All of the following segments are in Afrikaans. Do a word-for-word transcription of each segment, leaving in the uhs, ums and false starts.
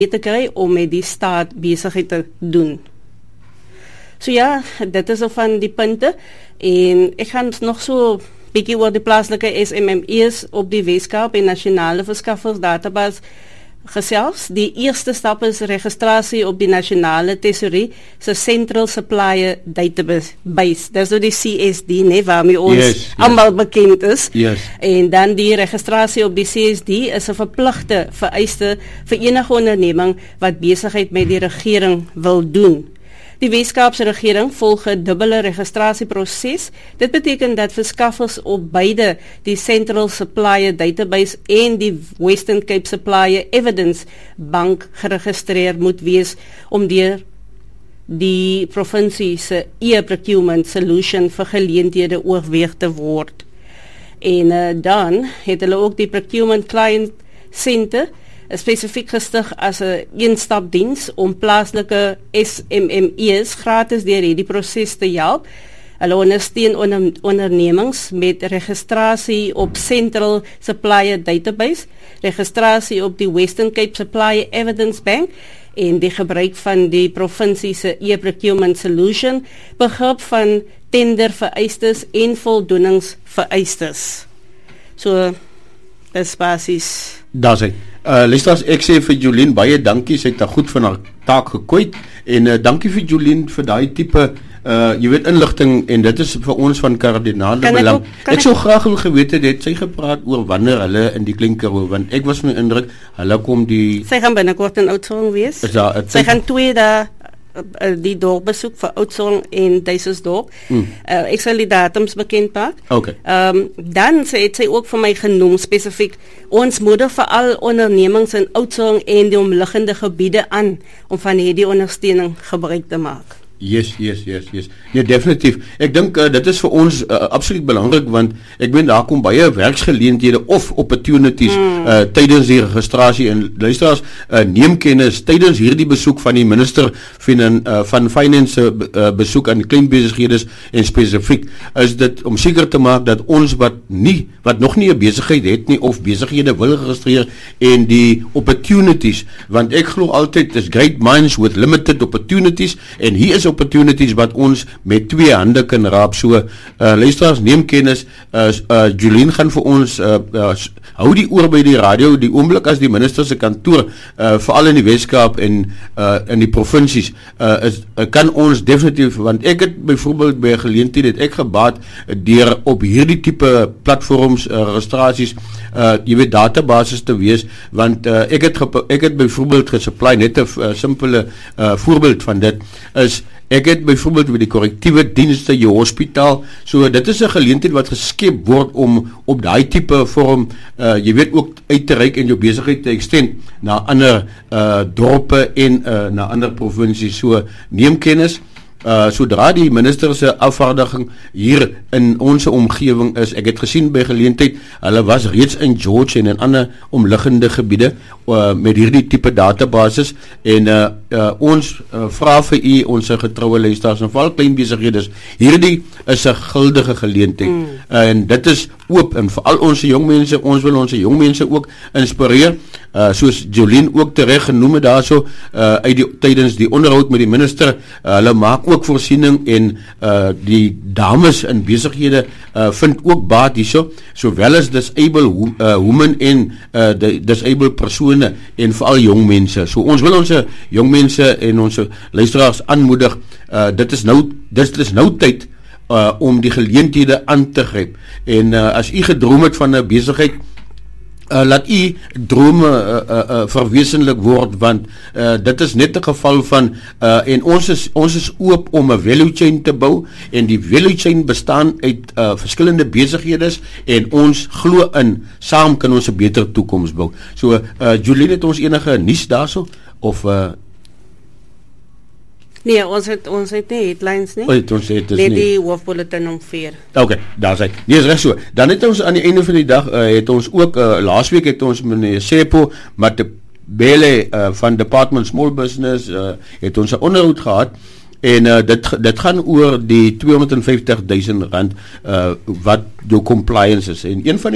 te kry om met die staat besigheid te doen. So ja, dit is al van die punte en ek gaan nog so bietjie oor die plaaslike S M M E's op die Weskaap en nasionale verskaffersdatabase gesels. Die eerste stap is registrasie op die nasionale tesourie se Central Supplier Database. Dis nou die C S D, nee, waarmee ons yes, yes. allemaal bekend is. Yes. En dan die registrasie op die C S D is 'n verpligte vereiste vir enige onderneming wat besigheid met die regering wil doen. Die Weskaapse regering volg 'n dubbele registrasieproses. Dit beteken dat verskaffers op beide die Central Supplier Database en die Western Cape Supplier Evidence Bank geregistreer moet wees om deur die provinsie se e-procurement solution vir geleenthede oorweeg te word. En uh, dan het hulle ook die Procurement Client Center spesifiek gestig as 'n eenstapdiens om plaaslike S M M E's gratis deur hierdie proses te help. Hulle ondersteun onder, ondernemings met registrasie op Central Supplier Database, registrasie op die Western Cape Supplier Evidence Bank en die gebruik van die provinsie se e-procurement solution, begrip van tendervereistes en voldoeningsvereistes. So, dis basies. Daar sê. Uh, Luisteraars, ek sê vir Jolien baie dankie, sy het daar goed van haar taak gekwyt en uh, dankie vir Jolien vir daai tipe uh, jy weet inligting en dit is vir ons van kardinale belang. Ek, ek sou graag wil geweet het, het sy gepraat oor wanneer hulle in die Klinkerhof, want ek was my indruk, hulle kom die... Sy gaan binnekort in Oudtshoorn wees. Is daar, sy gaan twee dae die dorpbesoek vir Oudtshoorn en Duisensdorp. Hmm. Uh, ek sal die datums bekend maak. Okay. Um, dan sy het sy ook vir my genoem spesifiek, ons moedig vir al ondernemings in Oudtshoorn en die omliggende gebiede aan om van hierdie ondersteuning gebruik te maak. Yes, yes, yes, yes. Nee, definitief. Ek dink uh, dit is vir ons uh, absoluut belangrik, want ek weet daar kom baie werksgeleenthede of opportunities mm. uh, tydens die registrasie en luisteraars, uh, neem kennis tydens hierdie besoek van die minister van, uh, van Finance uh, besoek aan die klein besighede en spesifiek is dit om seker te maak dat ons wat nie, wat nog nie 'n besigheid het nie of besighede wil registreer en die opportunities, want ek glo altyd is great minds with limited opportunities en hier is opportunities wat ons met twee hande kan raap. So, uh, luisteraars, neem kennis, uh, uh, Jolien gaan vir ons uh, uh, hou die oor by die radio, die oomblik as die minister se kantoor, uh, veral in die Weskaap en uh, in die provinsies, uh, is, uh, kan ons definitief, want ek het byvoorbeeld by geleentheid het ek gebaat uh, deur op hierdie tipe platforms, uh, registrasies, uh, jy weet, databases te wees, want uh, ek het, ek het byvoorbeeld gesupply, net 'n uh, simpele uh, voorbeeld van dit, is ek het byvoorbeeld met die korrektiewe dienste, jou hospitaal, so dit is 'n geleentheid wat geskep word om op daai tipe vorm, uh, jy weet ook uit te reik en jou besigheid te extend na ander uh, dorpe en uh, na ander provinsies. So neem kennis. Uh, sodra die minister se afvaardiging hier in ons omgewing is, ek het gesien by geleentheid, hulle was reeds in George en in ander omliggende gebiede uh, met hierdie tipe databases en uh, uh, ons uh, vra vir u, ons getroue luisteraars en veral klein besighede, hierdie is 'n guldige geleentheid mm. uh, en dit is oop en veral ons jong mense, ons wil ons jong mense ook inspireer, uh, soos Jolien ook terecht genoem het daarso uh, uit die, tydens die onderhoud met die minister, uh, hulle maak ook voorsiening en uh, die dames in besighede uh, vind ook baat hierso, sowel as disabled wo- uh, women en uh, disabled persone en veral jong mense. So ons wil ons jong mense en ons luisteraars aanmoedig, uh, dit is nou dit is nou tyd uh, om die geleenthede aan te gryp. En uh, as u gedroom het van 'n besigheid, Uh, laat u drome uh, uh, uh, verwesenlik word, want uh, dit is net 'n geval van uh, en ons is, ons is oop om 'n value chain te bou en die value chain bestaan uit uh, verskillende besighede en ons glo in, saam kan ons 'n beter toekoms bou. So, uh, Jolien, het ons enige nuus daarso of uh, Nee, ons het, ons het nie headlines nie. Oh, het ons het dus Net nie. die hoofbulletin om vier. Ok, daar is hy. Nee, is recht so. Dan het ons aan die einde van die dag, uh, het ons ook, uh, laasweek het ons meneer Sepo, met de Bele uh, van Department Small Business, uh, het ons 'n onderhoud gehad, en uh, dit, dit gaan oor die tweehonderdvyftig duisend rand uh, wat door compliance is. En een van die,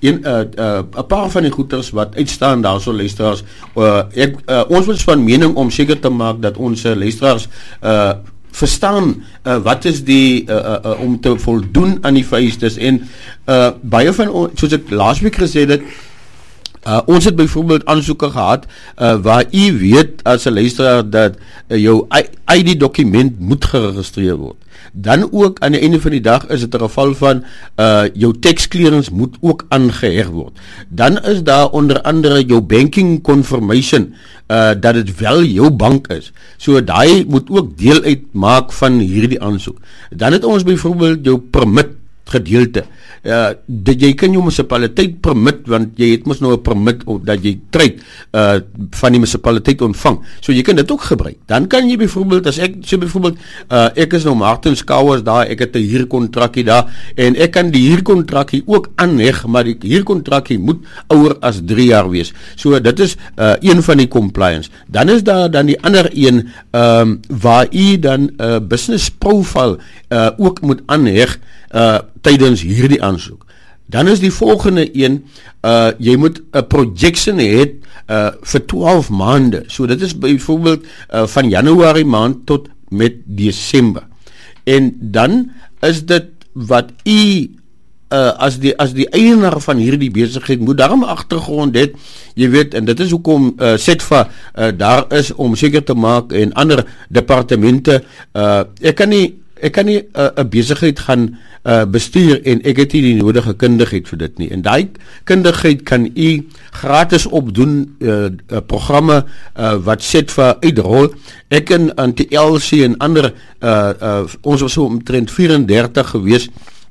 een 'n uh, uh, 'n paar van die goeders wat uitstaan daarso luisteraars. Uh, ek uh, ons was van mening om seker te maak dat ons uh, luisteraars uh, verstaan uh, wat is die uh, uh, uh, om te voldoen aan die vereistes en uh, baie van ons, soos ek laasweek gesê het, Uh, ons het byvoorbeeld aansoeke gehad uh, waar u weet as 'n luisteraar dat uh, jou I D dokument moet geregistreer word. Dan ook aan die einde van die dag is dit 'n geval van uh, jou tax clearance moet ook aangeheg word. Dan is daar onder andere jou banking confirmation uh, dat dit wel jou bank is. So daai moet ook deel uitmaak van hierdie aansoek. Dan het ons byvoorbeeld jou permit gedeelte. Ja, dat jy kan jou munisipaliteit permit, want jy het mos nou 'n permit dat jy trek uh, van die munisipaliteit ontvang. So jy kan dit ook gebruik. Dan kan jy byvoorbeeld, as ek sê byvoorbeeld, uh, ek is nou Martins Kouwers daar, ek het 'n huurkontrakkie daar, en ek kan die huurkontrakkie ook aanheg, maar die huurkontrakkie moet ouer as drie jaar wees. So dit is uh, een van die compliance. Dan is daar dan die ander een, um, waar jy dan 'n uh, business profile uh, ook moet aanheg, uh, tydens hierdie aansoek. Dan is die volgende een, uh, jy moet 'n projection hê uh, vir twaalf maande. So dit is byvoorbeeld uh, van Januarie maand tot met Desember. En dan is dit wat u uh, as die as die eienaar van hierdie besigheid moet daarom agtergrond het, jy weet, en dit is hoekom uh, SETFA uh, daar is om seker te maak en ander departemente, uh, ek kan nie ek kan nie 'n uh, besigheid gaan uh, bestuur en ek het nie die nodige kundigheid vir dit nie. En daai kundigheid kan u gratis opdoen, uh, uh, programme uh, wat SETFA uitrol. Ek en Anti-L C en ander, uh, uh, ons was so omtrent vierendertig gewees,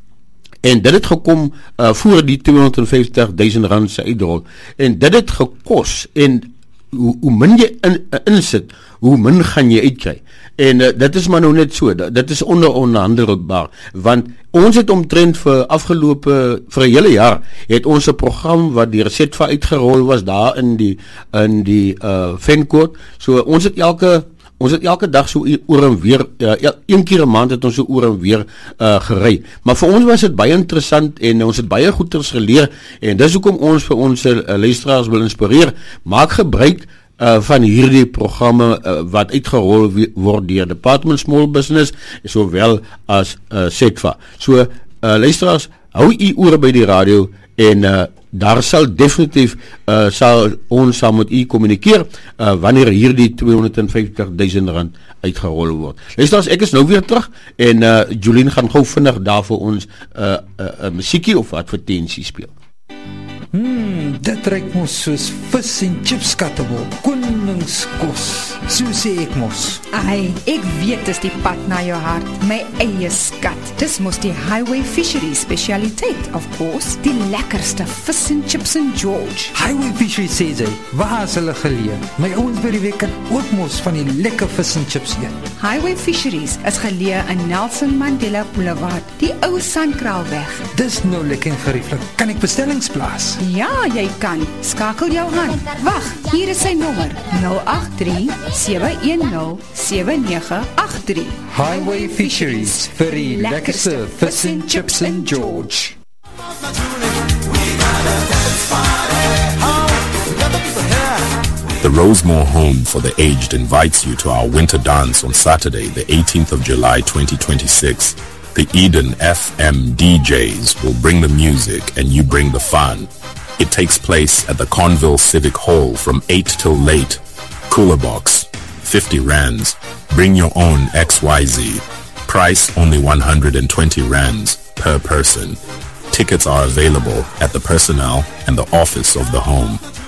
en dit het gekom uh, voor die tweehonderdvyftigduisend rand se uitrol. En dit het gekos, en hoe, hoe min jy in, uh, insit, hoe min gaan jy uitkry. En uh, dit is maar nou net so, dat, dit is onder onderhandelbaar, want ons het omtrent vir afgelope, vir 'n hele jaar, het ons 'n program wat deur SETFA uitgerol was, daar in die, in die uh, Vencourt, so ons het elke, ons het elke dag so oor en weer, uh, een keer 'n maand het ons so oor en weer uh, gery, maar vir ons was dit baie interessant, en ons het baie goeders geleer, en dis hoekom ons vir ons uh, luisteraars wil inspireer, maak gebruik Uh, van hierdie programme uh, wat uitgerol word deur Department Small Business, sowel as uh, SETFA. So, uh, luisteraars, hou u ore by die radio, en uh, daar sal definitief uh, sal ons saam met u kommunikeer uh, wanneer hierdie tweehonderdvyftigduisend rand uitgerol word. Luisteraars, ek is nou weer terug, en uh, Jolien gaan gou vinnig daar vir ons 'n uh, uh, uh, musiekie of advertensie speel. Hmm, dit ruik mos soos vis en chips skattebol, koningskos, so sê ek mos. Ai, ek weet dis die pad na jou hart, my eie skat. Dis mos die Highway Fisheries specialiteit, of course, die lekkerste vis en chips in George. Highway Fisheries sê sy, waar is hulle geleë? My ouens by die week kan ook mos van die lekker vis en chips eet. Highway Fisheries is geleë in Nelson Mandela Boulevard, die ou Sandkraalweg. Dis nou lekker en gerieflik. Kan ek bestellings plaas? Ja, jy kan. Skakel jou aan. Wag, hier is sy nommer: nul agt drie sewe een nul sewe nege agt drie. Highway Fisheries, vir die lekkerste vis en chips in George. The Rosemore Home for the Aged invites you to our winter dance on Saturday, the eighteenth of July twenty twenty-six. The Eden F M D Js will bring the music and you bring the fun. It takes place at the Conville Civic Hall from eight till late. Cooler box, fifty rands. Bring your own X Y Z. Price only one hundred twenty rands per person. Tickets are available at the personnel and the office of the home.